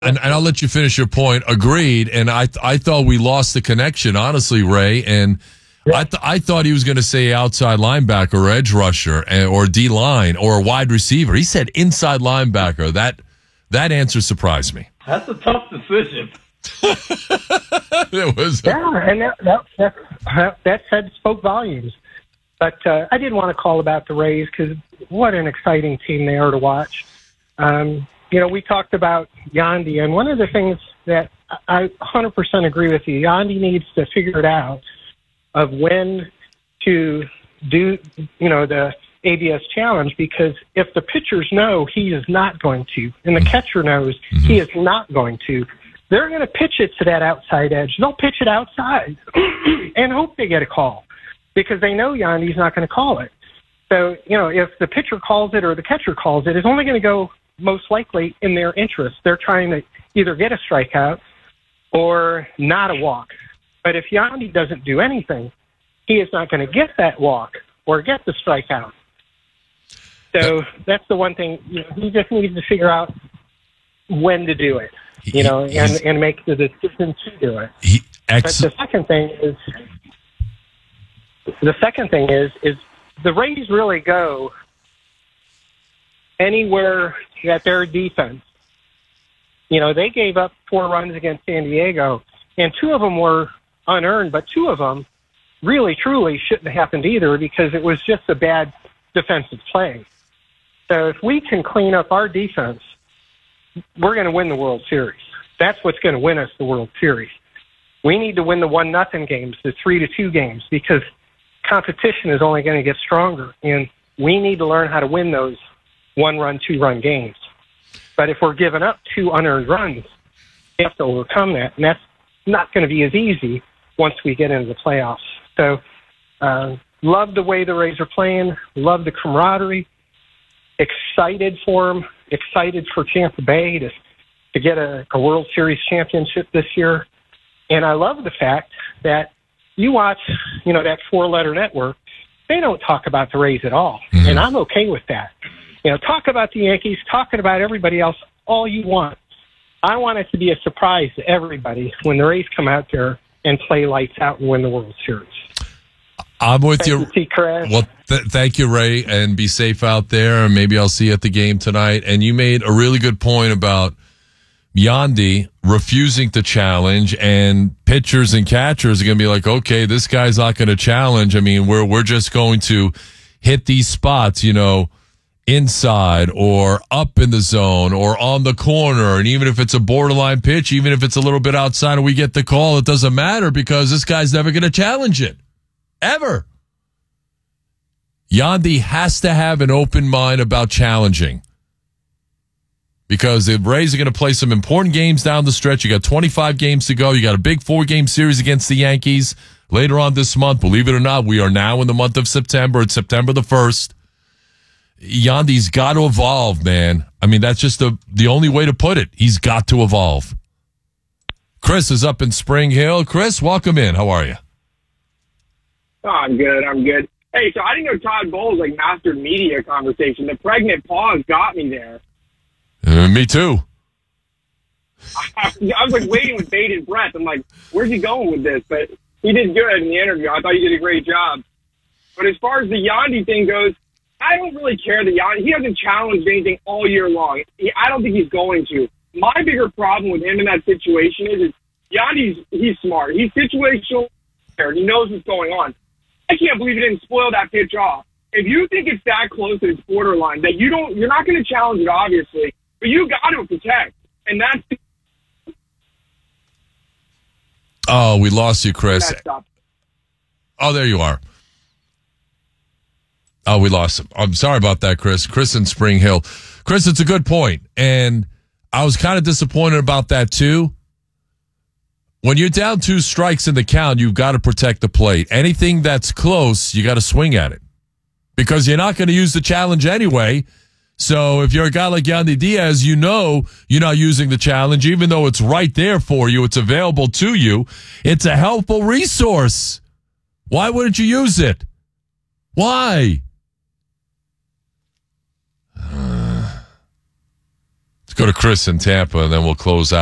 And I'll let you finish your point. Agreed. And I thought we lost the connection, honestly, Ray. And I thought he was going to say outside linebacker or edge rusher or D-line or a wide receiver. He said inside linebacker. That answer surprised me. That's a tough decision. And that spoke volumes. But I did want to call about the Rays because what an exciting team they are to watch. We talked about Yandy, and one of the things that I 100% agree with you, Yandy needs to figure it out of when to do, the ABS challenge, because if the pitchers know he is not going to, and the catcher knows he is not going to, they're going to pitch it to that outside edge. They'll pitch it outside and hope they get a call because they know Yandy's not going to call it. So, if the pitcher calls it or the catcher calls it, it's only going to go most likely in their interest. They're trying to either get a strikeout or not a walk. But if Yandy doesn't do anything, he is not going to get that walk or get the strikeout. So that's the one thing. He just needs to figure out when to do it, and make the decision to do it. But the second thing is the Rays really go anywhere that their defense. They gave up 4 runs against San Diego, and 2 of them were unearned, but 2 of them really, truly shouldn't have happened either because it was just a bad defensive play. So if we can clean up our defense, we're going to win the World Series. That's what's going to win us the World Series. We need to win the 1-0 games, the 3-2 games, because competition is only going to get stronger, and we need to learn how to win those 1-run, 2-run games. But if we're giving up 2 unearned runs, we have to overcome that, and that's not going to be as easy once we get into the playoffs. So love the way the Rays are playing, love the camaraderie, excited for them, excited for Tampa Bay to get a World Series championship this year. And I love the fact that you watch, that 4-letter network, they don't talk about the Rays at all. Mm-hmm. And I'm okay with that. Talk about the Yankees, talking about everybody else all you want. I want it to be a surprise to everybody when the Rays come out there and play lights out and win the World Series. I'm with you. Chris. Well, thank you, Ray, and be safe out there. And maybe I'll see you at the game tonight. And you made a really good point about Yandy refusing to challenge, and pitchers and catchers are going to be like, okay, this guy's not going to challenge. I mean, we're just going to hit these spots, inside or up in the zone or on the corner. And even if it's a borderline pitch, even if it's a little bit outside and we get the call, it doesn't matter because this guy's never going to challenge it. Ever. Yandy has to have an open mind about challenging because the Rays are going to play some important games down the stretch. You got 25 games to go. You got a big 4-game series against the Yankees later on this month. Believe it or not, we are now in the month of September. It's September the 1st. Yandy's got to evolve, man. I mean, that's just the only way to put it. He's got to evolve. Chris is up in Spring Hill. Chris, welcome in. How are you? Oh, I'm good. Hey, so I didn't know Todd Bowles mastered media conversation. The pregnant pause got me there. Me too. I was waiting with bated breath. I'm like, where's he going with this? But he did good in the interview. I thought he did a great job. But as far as the Yandy thing goes, I don't really care that Yandy. He hasn't challenged anything all year long. I don't think he's going to. My bigger problem with him in that situation is he's smart. He's situational. He knows what's going on. I can't believe he didn't spoil that pitch off. If you think it's that close to its borderline, that you're not going to challenge it, obviously, but you got to protect. And that's. Oh, we lost you, Chris. Oh, there you are. Oh, we lost him. I'm sorry about that, Chris. Chris in Spring Hill. Chris, it's a good point. And I was kind of disappointed about that, too. When you're down 2 strikes in the count, you've got to protect the plate. Anything that's close, you got to swing at it. Because you're not going to use the challenge anyway. So if you're a guy like Yandy Diaz, you're not using the challenge, even though it's right there for you. It's available to you. It's a helpful resource. Why wouldn't you use it? Why? Let's go to Chris in Tampa, and then we'll close out.